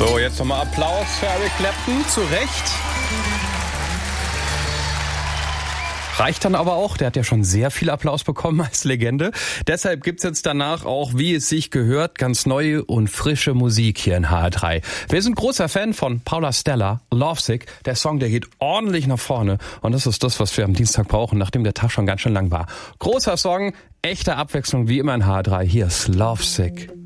So, jetzt nochmal Applaus für Eric Clapton, zu Recht. Reicht dann aber auch, der hat ja schon sehr viel Applaus bekommen als Legende. Deshalb gibt's jetzt danach auch, wie es sich gehört, ganz neue und frische Musik hier in HR3. Wir sind großer Fan von Paula Stella, Lovesick. Der Song, der geht ordentlich nach vorne. Und das ist das, was wir am Dienstag brauchen, nachdem der Tag schon ganz schön lang war. Großer Song, echte Abwechslung wie immer in HR3. Hier ist Lovesick.